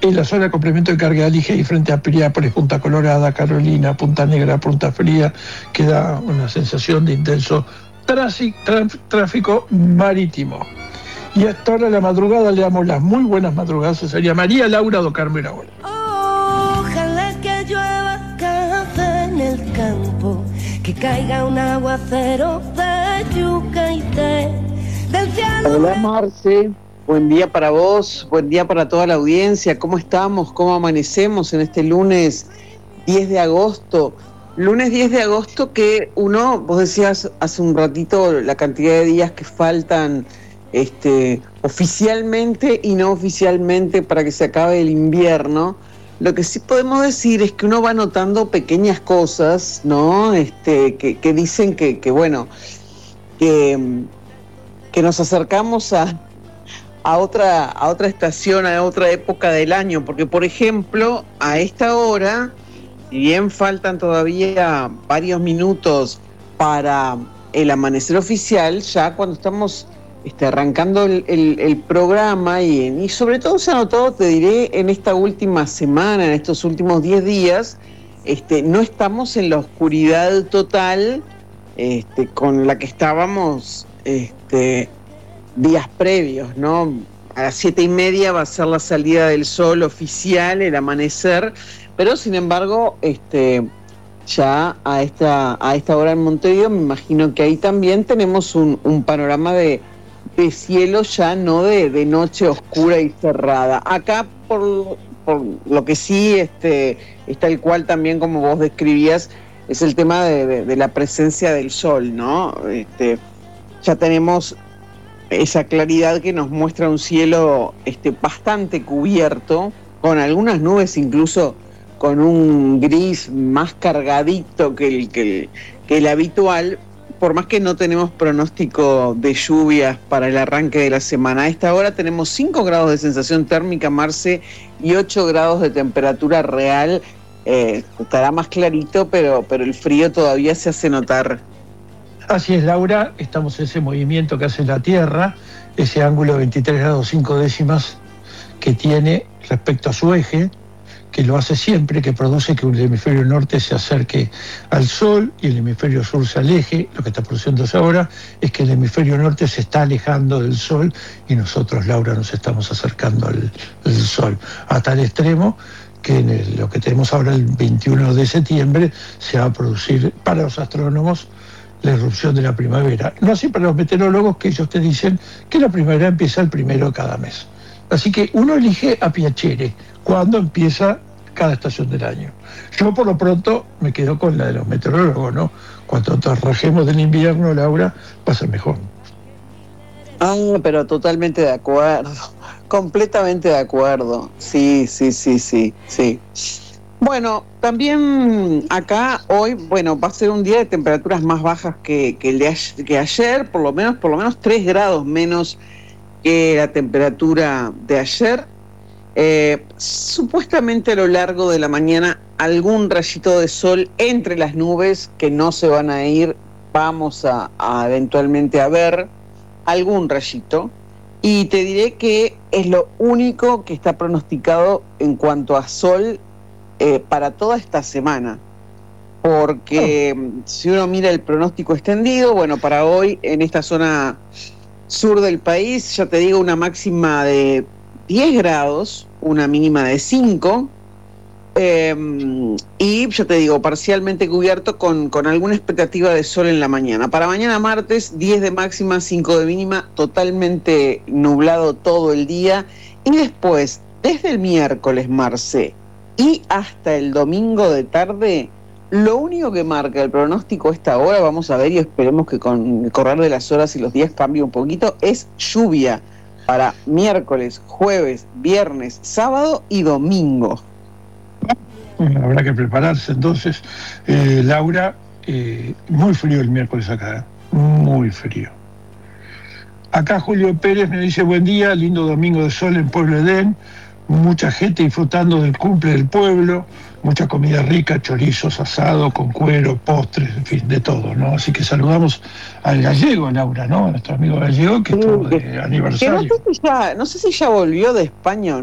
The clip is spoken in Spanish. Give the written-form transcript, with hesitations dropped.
En la zona de complemento de carga de Aligey frente a Piriápolis, Punta Colorada, Carolina, Punta Negra, Punta Fría, que da una sensación de intenso tráfico marítimo. Y hasta ahora de la madrugada le damos las muy buenas madrugadas. Sería María Laura do Carmo Iraola. Ojalá que llueva café en el campo, que caiga un aguacero de yuca y té del cielo. Hola Marce, buen día para vos, buen día para toda la audiencia. ¿Cómo estamos? ¿Cómo amanecemos en este lunes 10 de agosto? Lunes 10 de agosto que vos decías hace un ratito la cantidad de días que faltan oficialmente y no oficialmente para que se acabe el invierno. Lo que sí podemos decir es que uno va notando pequeñas cosas, ¿no? Que dicen que nos acercamos a otra estación, a otra época del año, porque por ejemplo, a esta hora, si bien faltan todavía varios minutos para el amanecer oficial, ya cuando estamos arrancando el programa y sobre todo se ha notado, te diré, en esta última semana, en estos últimos 10 días, no estamos en la oscuridad total con la que estábamos días previos, ¿no? A las 7:30 va a ser la salida del sol oficial, el amanecer, pero sin embargo, ya a esta hora en Montevideo, me imagino que ahí también tenemos un panorama de cielo ya no de noche oscura y cerrada. Acá por lo que sí está el cual también, como vos describías, es el tema de la presencia del sol, ¿no? Ya tenemos esa claridad que nos muestra un cielo bastante cubierto, con algunas nubes, incluso con un gris más cargadito que el habitual, por más que no tenemos pronóstico de lluvias para el arranque de la semana. A esta hora tenemos 5 grados de sensación térmica, Marce, y 8 grados de temperatura real. Estará más clarito, pero el frío todavía se hace notar. Así es, Laura, estamos en ese movimiento que hace la Tierra, ese ángulo de 23 grados 5 décimas que tiene respecto a su eje, que lo hace siempre, que produce que el hemisferio norte se acerque al Sol y el hemisferio sur se aleje. Lo que está produciéndose ahora es que el hemisferio norte se está alejando del Sol y nosotros, Laura, nos estamos acercando al Sol, a tal extremo que lo que tenemos ahora el 21 de septiembre se va a producir para los astrónomos la irrupción de la primavera. No así para los meteorólogos, que ellos te dicen que la primavera empieza el 1 de cada mes. Así que uno elige a piacere cuando empieza cada estación del año. Yo por lo pronto me quedo con la de los meteorólogos, ¿no? Cuando nos rajemos del invierno, Laura, va a ser mejor. Pero totalmente de acuerdo, completamente de acuerdo. Sí. Bueno, también acá hoy, va a ser un día de temperaturas más bajas que ayer, por lo menos 3 grados menos que la temperatura de ayer. Supuestamente a lo largo de la mañana algún rayito de sol entre las nubes que no se van a ir, vamos a eventualmente a ver algún rayito, y te diré que es lo único que está pronosticado en cuanto a sol para toda esta semana, porque si uno mira el pronóstico extendido, para hoy en esta zona sur del país, ya te digo, una máxima de 10 grados, una mínima de 5, y ya te digo, parcialmente cubierto con alguna expectativa de sol en la mañana. Para mañana martes, 10 de máxima, 5 de mínima, totalmente nublado todo el día, y después, desde el miércoles, Marce, y hasta el domingo de tarde, lo único que marca el pronóstico a esta hora, vamos a ver y esperemos que con el correr de las horas y los días cambie un poquito, es lluvia para miércoles, jueves, viernes, sábado y domingo. Bueno, habrá que prepararse entonces. Laura, muy frío el miércoles acá, muy frío. Acá Julio Pérez me dice: buen día, lindo domingo de sol en Pueblo Edén, mucha gente disfrutando del cumple del pueblo, mucha comida rica, chorizos, asado, con cuero, postres, en fin, de todo, ¿no? Así que saludamos al gallego, Laura, ¿no? A nuestro amigo gallego que estuvo de aniversario. Que no sé si ya volvió de España o